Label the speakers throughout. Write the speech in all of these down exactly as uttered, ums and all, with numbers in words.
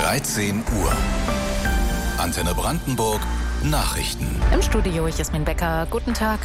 Speaker 1: dreizehn Uhr. Antenne Brandenburg Nachrichten.
Speaker 2: Im Studio Jasmin Becker. Guten Tag.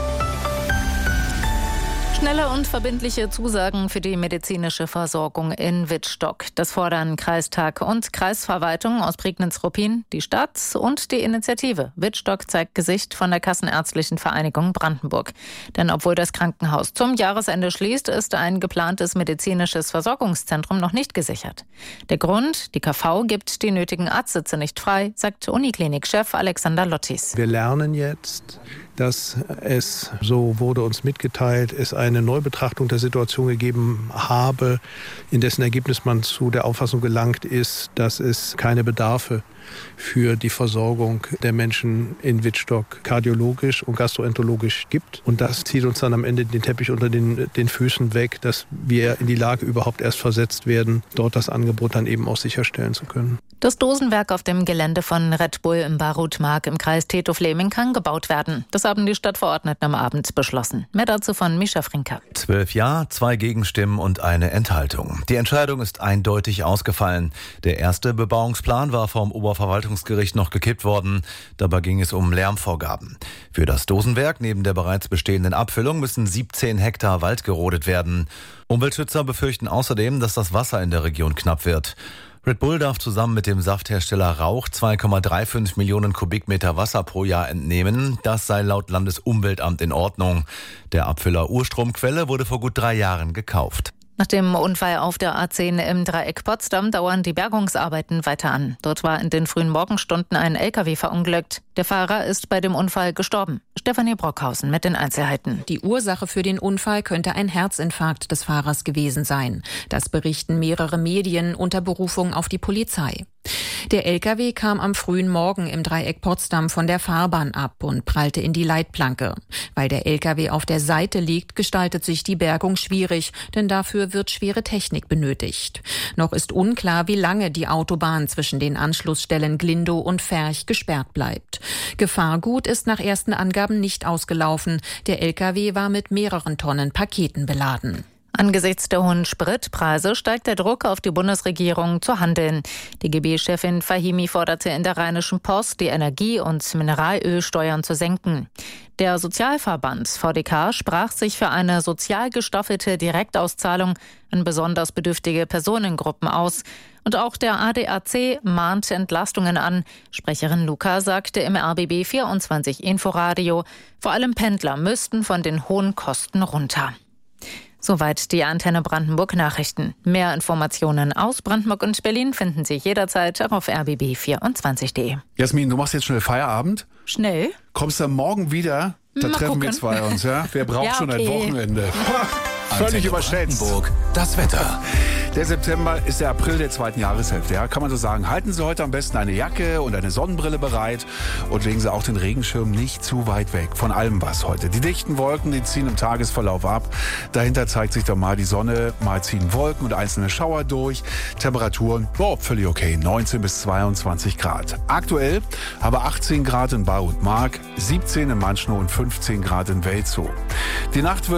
Speaker 2: Schnelle und verbindliche Zusagen für die medizinische Versorgung in Wittstock. Das fordern Kreistag und Kreisverwaltung aus Prignitz-Ruppin, die Stadt und die Initiative Wittstock zeigt Gesicht von der Kassenärztlichen Vereinigung Brandenburg. Denn obwohl das Krankenhaus zum Jahresende schließt, ist ein geplantes medizinisches Versorgungszentrum noch nicht gesichert. Der Grund, die K V gibt die nötigen Arztsitze nicht frei, sagt Uniklinik-Chef Alexander Lottis.
Speaker 3: Wir lernen jetzt, dass es, so wurde uns mitgeteilt, es eine Neubetrachtung der Situation gegeben habe, in dessen Ergebnis man zu der Auffassung gelangt ist, dass es keine Bedarfe für die Versorgung der Menschen in Wittstock kardiologisch und gastroenterologisch gibt. Und das zieht uns dann am Ende den Teppich unter den, den Füßen weg, dass wir in die Lage überhaupt erst versetzt werden, dort das Angebot dann eben auch sicherstellen zu können.
Speaker 2: Das Dosenwerk auf dem Gelände von Red Bull im Barutmark im Kreis Tetow-Fleming kann gebaut werden. Das haben die Stadtverordneten am Abend beschlossen. Mehr dazu von Mischa Frinker.
Speaker 4: Zwölf Ja, zwei Gegenstimmen und eine Enthaltung. Die Entscheidung ist eindeutig ausgefallen. Der erste Bebauungsplan war vom Oberverwaltungsgericht noch gekippt worden. Dabei ging es um Lärmvorgaben. Für das Dosenwerk neben der bereits bestehenden Abfüllung müssen siebzehn Hektar Wald gerodet werden. Umweltschützer befürchten außerdem, dass das Wasser in der Region knapp wird. Red Bull darf zusammen mit dem Safthersteller Rauch zwei Komma fünfunddreißig Millionen Kubikmeter Wasser pro Jahr entnehmen. Das sei laut Landesumweltamt in Ordnung. Der Abfüller Urstromquelle wurde vor gut drei Jahren gekauft.
Speaker 2: Nach dem Unfall auf der A zehn im Dreieck Potsdam dauern die Bergungsarbeiten weiter an. Dort war in den frühen Morgenstunden ein L K W verunglückt. Der Fahrer ist bei dem Unfall gestorben. Stefanie Brockhausen mit den Einzelheiten.
Speaker 5: Die Ursache für den Unfall könnte ein Herzinfarkt des Fahrers gewesen sein. Das berichten mehrere Medien unter Berufung auf die Polizei. Der L K W kam am frühen Morgen im Dreieck Potsdam von der Fahrbahn ab und prallte in die Leitplanke. Weil der L K W auf der Seite liegt, gestaltet sich die Bergung schwierig, denn dafür wird schwere Technik benötigt. Noch ist unklar, wie lange die Autobahn zwischen den Anschlussstellen Glindow und Ferch gesperrt bleibt. Gefahrgut ist nach ersten Angaben nicht ausgelaufen. Der L K W war mit mehreren Tonnen Paketen beladen.
Speaker 2: Angesichts der hohen Spritpreise steigt der Druck auf die Bundesregierung zu handeln. Die G B-Chefin Fahimi forderte in der Rheinischen Post, die Energie- und Mineralölsteuern zu senken. Der Sozialverband V D K sprach sich für eine sozial gestaffelte Direktauszahlung an besonders bedürftige Personengruppen aus. Und auch der A D A C mahnt Entlastungen an. Sprecherin Luca sagte im R B B vierundzwanzig Inforadio, vor allem Pendler müssten von den hohen Kosten runter. Soweit die Antenne Brandenburg Nachrichten. Mehr Informationen aus Brandenburg und Berlin finden Sie jederzeit auf r b b vierundzwanzig punkt d e.
Speaker 6: Jasmin, du machst jetzt schnell Feierabend.
Speaker 2: Schnell?
Speaker 6: Kommst du morgen wieder? Da
Speaker 2: Mal
Speaker 6: treffen
Speaker 2: gucken.
Speaker 6: wir zwei uns, ja? Wer braucht
Speaker 2: Ja,
Speaker 6: schon
Speaker 2: okay.
Speaker 6: ein Wochenende? Völlig
Speaker 1: Antenne
Speaker 6: überschätzt.
Speaker 1: Brandenburg, das Wetter.
Speaker 6: Der September ist der April der zweiten Jahreshälfte, ja, kann man so sagen. Halten Sie heute am besten eine Jacke und eine Sonnenbrille bereit und legen Sie auch den Regenschirm nicht zu weit weg von allem was heute. Die dichten Wolken, die ziehen im Tagesverlauf ab. Dahinter zeigt sich dann mal die Sonne, mal ziehen Wolken und einzelne Schauer durch. Temperaturen, boah, völlig okay, neunzehn bis zweiundzwanzig Grad. Aktuell aber achtzehn Grad in Barutmark, siebzehn in Manschnow und fünfzehn Grad in Welzow. Die Nacht wird